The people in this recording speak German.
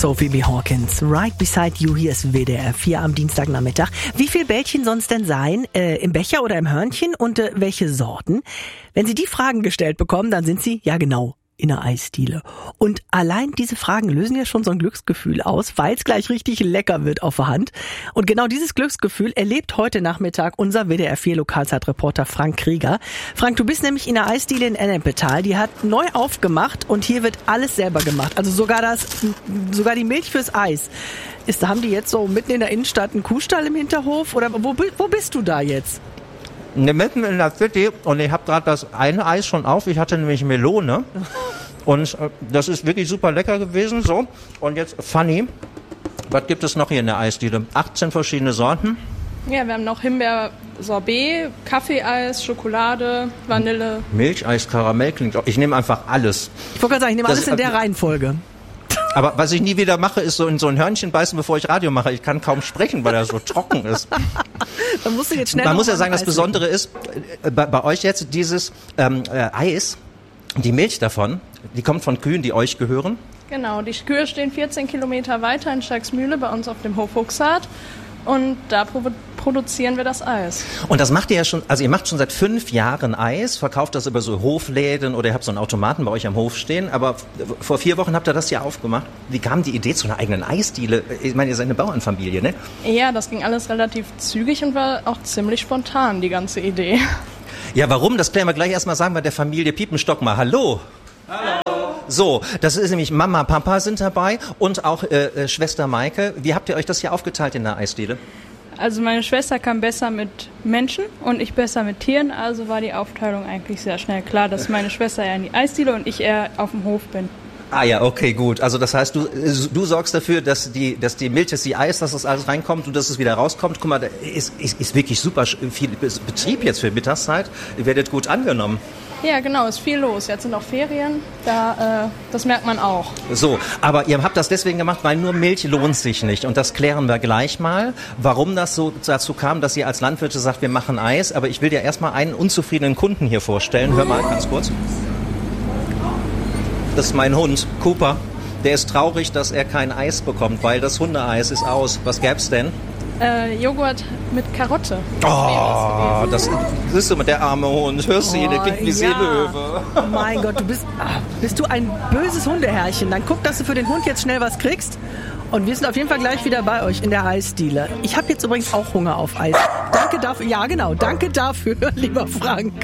Sophie B. Hawkins, Right Beside You, hier ist WDR 4 am Dienstagnachmittag. Wie viel Bällchen sonst denn sein? Im Becher oder im Hörnchen? Und welche Sorten? Wenn Sie die Fragen gestellt bekommen, dann sind Sie, ja genau, in der Eisdiele. Und allein diese Fragen lösen ja schon so ein Glücksgefühl aus, weil es gleich richtig lecker wird auf der Hand. Und genau dieses Glücksgefühl erlebt heute Nachmittag unser WDR 4 Lokalzeitreporter Frank Krieger. Frank, du bist nämlich in der Eisdiele in Ennepetal. Die hat neu aufgemacht und hier wird alles selber gemacht. Also sogar die Milch fürs Eis. Haben die jetzt so mitten in der Innenstadt einen Kuhstall im Hinterhof? Oder wo bist du da jetzt? Mitten in der City, und ich habe gerade das eine Eis schon auf. Ich hatte nämlich Melone und das ist wirklich super lecker gewesen. So, und jetzt Fanny, was gibt es noch hier in der Eisdiele? 18 verschiedene Sorten. Ja, wir haben noch Himbeer-Sorbet, Kaffeeeis, Schokolade, Vanille. Milcheis, Karamell klingt auch. Ich nehme einfach alles. Ich wollte gerade sagen, ich nehme alles in der Reihenfolge. Aber was ich nie wieder mache, ist so in so ein Hörnchen beißen, bevor ich Radio mache. Ich kann kaum sprechen, weil er so trocken ist. Dann musst du jetzt schnell. Man muss ja sagen, das Besondere ist, bei euch jetzt dieses Eis, die Milch davon, die kommt von Kühen, die euch gehören. Genau, die Kühe stehen 14 Kilometer weiter in Steigsmühle bei uns auf dem Hof Huxart. Und da produzieren wir das Eis. Und das macht ihr ja schon, also ihr macht schon seit 5 Jahren Eis, verkauft das über so Hofläden oder ihr habt so einen Automaten bei euch am Hof stehen, aber vor 4 Wochen habt ihr das ja aufgemacht. Wie kam die Idee zu einer eigenen Eisdiele? Ich meine, ihr seid eine Bauernfamilie, ne? Ja, das ging alles relativ zügig und war auch ziemlich spontan, die ganze Idee. Ja, warum? Das klären wir gleich erstmal, sagen wir der Familie Piepenstock mal Hallo. Hallo. So, das ist nämlich Mama, Papa sind dabei und auch Schwester Maike. Wie habt ihr euch das hier aufgeteilt in der Eisdiele? Also meine Schwester kam besser mit Menschen und ich besser mit Tieren, also war die Aufteilung eigentlich sehr schnell klar, dass meine Schwester eher in die Eisdiele und ich eher auf dem Hof bin. Ah ja, okay, gut. Also das heißt, du sorgst dafür, dass die Milch, dass die Eis, dass das alles reinkommt und dass es wieder rauskommt. Guck mal, da ist wirklich super viel Betrieb jetzt für Mittagszeit. Ihr werdet gut angenommen. Ja, genau, ist viel los. Jetzt sind auch Ferien, das merkt man auch. So, aber ihr habt das deswegen gemacht, weil nur Milch lohnt sich nicht. Und das klären wir gleich mal, warum das so dazu kam, dass ihr als Landwirte sagt, wir machen Eis. Aber ich will dir erstmal einen unzufriedenen Kunden hier vorstellen. Hör mal ganz kurz. Das ist mein Hund, Cooper. Der ist traurig, dass er kein Eis bekommt, weil das Hundeeis ist aus. Was gäb's denn? Joghurt mit Karotte. Oh, das ist so mit der arme Hund. Hörst du ihn, der klingt wie Seelöwe. Oh mein Gott, bist du ein böses Hundeherrchen. Dann guck, dass du für den Hund jetzt schnell was kriegst. Und wir sind auf jeden Fall gleich wieder bei euch in der Eisdiele. Ich habe jetzt übrigens auch Hunger auf Eis. Danke dafür. Ja, genau. Danke dafür, lieber Frank.